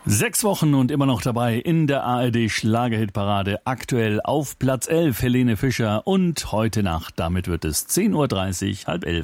6 Wochen und immer noch dabei in der ARD-Schlagerhitparade. Aktuell auf Platz 11 Helene Fischer und heute Nacht. Damit wird es 10.30 Uhr, 10:30.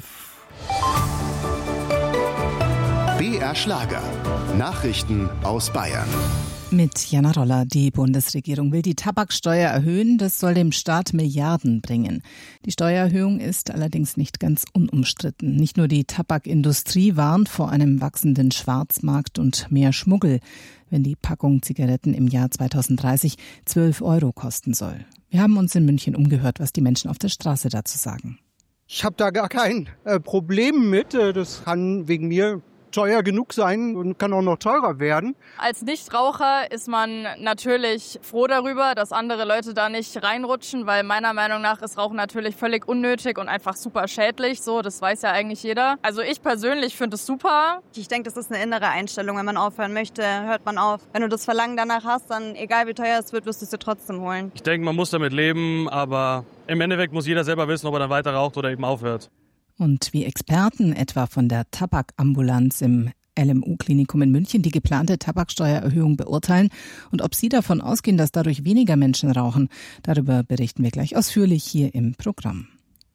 BR Schlager. Nachrichten aus Bayern. Mit Jana Roller. Die Bundesregierung will die Tabaksteuer erhöhen. Das soll dem Staat Milliarden bringen. Die Steuererhöhung ist allerdings nicht ganz unumstritten. Nicht nur die Tabakindustrie warnt vor einem wachsenden Schwarzmarkt und mehr Schmuggel, wenn die Packung Zigaretten im Jahr 2030 12 € kosten soll. Wir haben uns in München umgehört, was die Menschen auf der Straße dazu sagen. Ich habe da gar kein Problem mit. Das kann wegen mir teuer genug sein und kann auch noch teurer werden. Als Nichtraucher ist man natürlich froh darüber, dass andere Leute da nicht reinrutschen, weil meiner Meinung nach ist Rauchen natürlich völlig unnötig und einfach super schädlich. So, das weiß ja eigentlich jeder. Also ich persönlich finde es super. Ich denke, das ist eine innere Einstellung. Wenn man aufhören möchte, hört man auf. Wenn du das Verlangen danach hast, dann egal wie teuer es wird, wirst du es dir trotzdem holen. Ich denke, man muss damit leben, aber im Endeffekt muss jeder selber wissen, ob er dann weiter raucht oder eben aufhört. Und wie Experten etwa von der Tabakambulanz im LMU-Klinikum in München die geplante Tabaksteuererhöhung beurteilen und ob sie davon ausgehen, dass dadurch weniger Menschen rauchen, darüber berichten wir gleich ausführlich hier im Programm.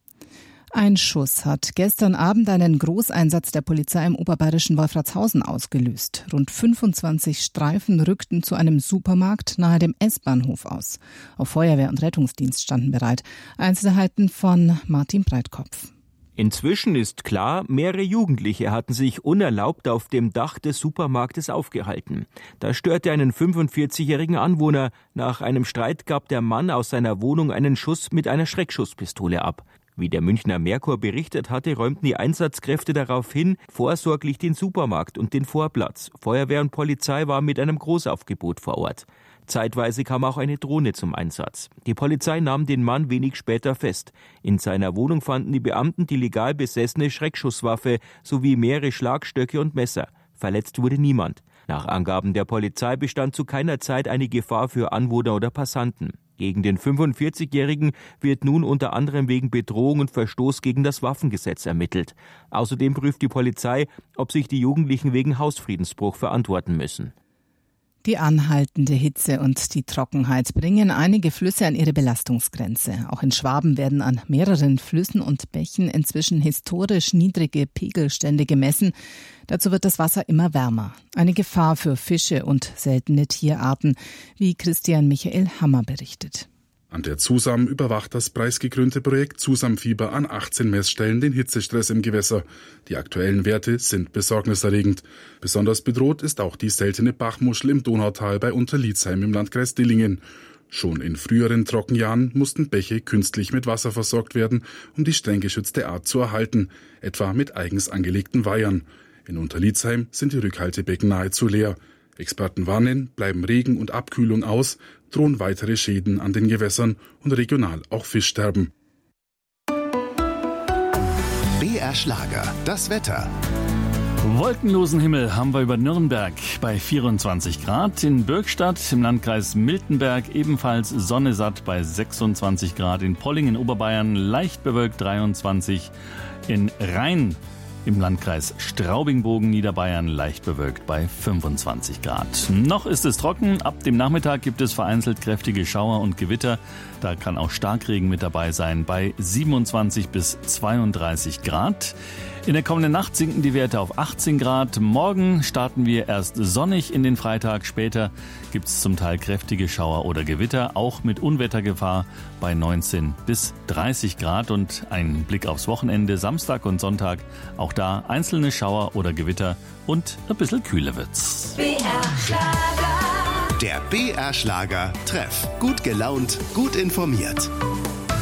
Ein Schuss hat gestern Abend einen Großeinsatz der Polizei im oberbayerischen Wolfratshausen ausgelöst. Rund 25 Streifen rückten zu einem Supermarkt nahe dem S-Bahnhof aus. Auch Feuerwehr und Rettungsdienst standen bereit. Einzelheiten von Martin Breitkopf. Inzwischen ist klar, mehrere Jugendliche hatten sich unerlaubt auf dem Dach des Supermarktes aufgehalten. Da störte einen 45-jährigen Anwohner. Nach einem Streit gab der Mann aus seiner Wohnung einen Schuss mit einer Schreckschusspistole ab. Wie der Münchner Merkur berichtet hatte, räumten die Einsatzkräfte daraufhin vorsorglich den Supermarkt und den Vorplatz. Feuerwehr und Polizei waren mit einem Großaufgebot vor Ort. Zeitweise kam auch eine Drohne zum Einsatz. Die Polizei nahm den Mann wenig später fest. In seiner Wohnung fanden die Beamten die legal besessene Schreckschusswaffe sowie mehrere Schlagstöcke und Messer. Verletzt wurde niemand. Nach Angaben der Polizei bestand zu keiner Zeit eine Gefahr für Anwohner oder Passanten. Gegen den 45-Jährigen wird nun unter anderem wegen Bedrohung und Verstoß gegen das Waffengesetz ermittelt. Außerdem prüft die Polizei, ob sich die Jugendlichen wegen Hausfriedensbruch verantworten müssen. Die anhaltende Hitze und die Trockenheit bringen einige Flüsse an ihre Belastungsgrenze. Auch in Schwaben werden an mehreren Flüssen und Bächen inzwischen historisch niedrige Pegelstände gemessen. Dazu wird das Wasser immer wärmer. Eine Gefahr für Fische und seltene Tierarten, wie Christian Michael Hammer berichtet. An der ZUSAM überwacht das preisgekrönte Projekt ZUSAM-Fieber an 18 Messstellen den Hitzestress im Gewässer. Die aktuellen Werte sind besorgniserregend. Besonders bedroht ist auch die seltene Bachmuschel im Donautal bei Unterlietzheim im Landkreis Dillingen. Schon in früheren Trockenjahren mussten Bäche künstlich mit Wasser versorgt werden, um die streng geschützte Art zu erhalten, etwa mit eigens angelegten Weihern. In Unterlietzheim sind die Rückhaltebecken nahezu leer. Experten warnen, bleiben Regen und Abkühlung aus, drohen weitere Schäden an den Gewässern und regional auch Fischsterben. BR Schlager, das Wetter. Wolkenlosen Himmel haben wir über Nürnberg bei 24 Grad. In Bürgstadt im Landkreis Miltenberg ebenfalls Sonne satt bei 26 Grad. In Polling in Oberbayern leicht bewölkt 23. In Rhein im Landkreis Straubing-Bogen, Niederbayern, leicht bewölkt bei 25 Grad. Noch ist es trocken. Ab dem Nachmittag gibt es vereinzelt kräftige Schauer und Gewitter. Da kann auch Starkregen mit dabei sein bei 27 bis 32 Grad. In der kommenden Nacht sinken die Werte auf 18 Grad. Morgen starten wir erst sonnig in den Freitag. Später gibt es zum Teil kräftige Schauer oder Gewitter, auch mit Unwettergefahr bei 19 bis 30 Grad. Und ein Blick aufs Wochenende, Samstag und Sonntag. Auch da einzelne Schauer oder Gewitter und ein bisschen kühler wird's. BR Schlager. Der BR Schlager Treff. Gut gelaunt, gut informiert.